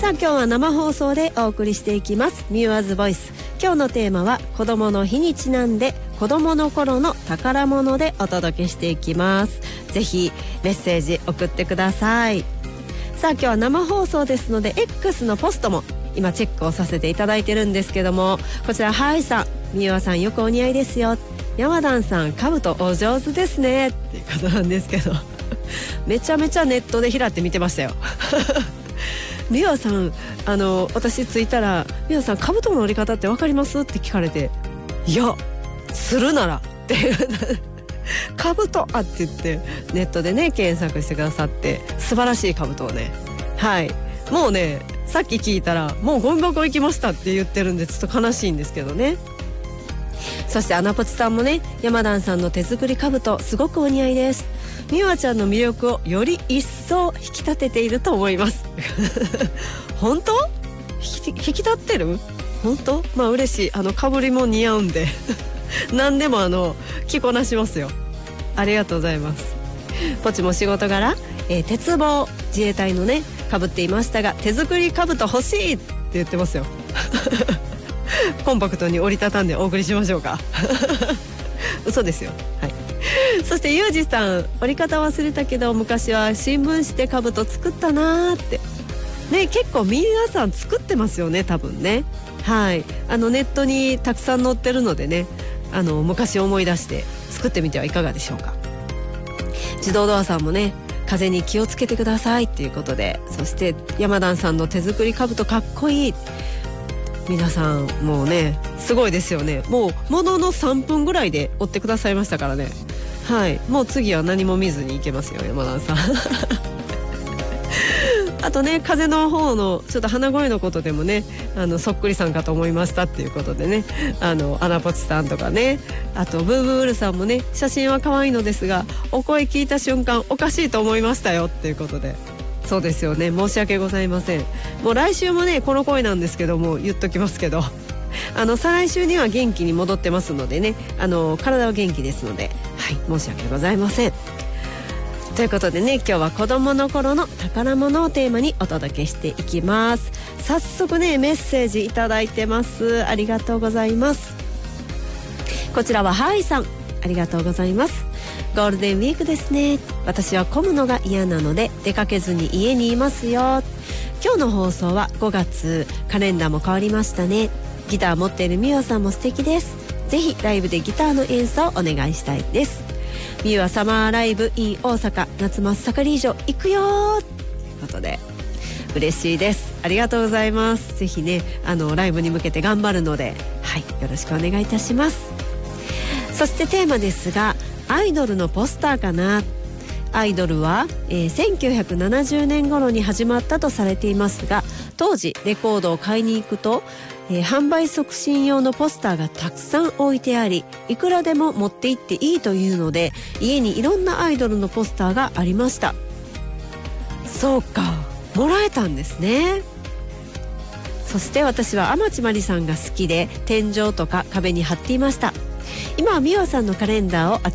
さあ今日は生放送でお送りしていきますミューアズボイス。今日のテーマは子どもの日にちなんで子どもの頃の宝物でお届けしていきます。ぜひメッセージ送ってください。さあ今日は生放送ですので X のポストも今チェックをさせていただいてるんですけども、こちらハイさん、みゆあさんよくお似合いですよ、山田さんかぶとお上手ですねっていうことなんですけどめちゃめちゃネットで拾って見てましたよみゆあさん私ツイッターらみゆあさんかぶとの折り方って分かりますって聞かれて、いやするならってかぶとあって言ってネットでね検索してくださって、素晴らしいかぶとをね、はいもうねさっき聞いたらもうゴミ箱行きましたって言ってるんでちょっと悲しいんですけどね。そしてアナポチさんもね、山田さんの手作りかぶとすごくお似合いです。みゆあちゃんの魅力をより一層引き立てていると思います本当引き立ってる本当。まあ嬉しい、かぶりも似合うんで何でも着こなしますよ。ありがとうございます。ポチも仕事柄、鉄棒自衛隊のねかぶっていましたが、手作りかぶと欲しいって言ってますよコンパクトに折りたたんでお送りしましょうか嘘ですよ。はい。そしてゆうじさん、折り方忘れたけど昔は新聞紙でかぶと作ったなーってね、結構皆さん作ってますよね多分ね。はい、ネットにたくさん載ってるのでね、昔思い出して作ってみてはいかがでしょうか。自動ドアさんもね、風に気をつけてくださいっていうことで、そして山田さんの手作りかぶとかっこいい。皆さんもうねすごいですよね。もうものの3分ぐらいで追ってくださいましたからね。はい、もう次は何も見ずに行けますよ山田さんあとね、風の方のちょっと鼻声のことでもね、そっくりさんかと思いましたっていうことでね、アナポチさんとかね、あとブーブーウルさんもね、写真は可愛いのですがお声聞いた瞬間おかしいと思いましたよっていうことで、そうですよね、申し訳ございません。もう来週もねこの声なんですけども、言っときますけど再来週には元気に戻ってますのでね、体は元気ですので、はい、申し訳ございません。ということでね、今日は子どもの頃の宝物をテーマにお届けしていきます。早速ねメッセージいただいてます。ありがとうございます。こちらはハイさん、ありがとうございます。ゴールデンウィークですね。私は混むのが嫌なので出かけずに家にいますよ。今日の放送は5月、カレンダーも変わりましたね。ギター持っているみゆさんも素敵です。ぜひライブでギターの演奏をお願いしたいです。みゆサマーライブ in 大阪夏真っ盛り以上行くよーということで、嬉しいです。ありがとうございます。ぜひねライブに向けて頑張るので、はい、よろしくお願いいたします。そしてテーマですが、アイドルのポスターかな。アイドルは、1970年頃に始まったとされていますが、当時レコードを買いに行くと、販売促進用のポスターがたくさん置いてあり、いくらでも持って行っていいというので、家にいろんなアイドルのポスターがありました。そうか、もらえたんですね。そして私は天地真理さんが好きで天井とか壁に貼っていました。今は美和さんのカレンダーを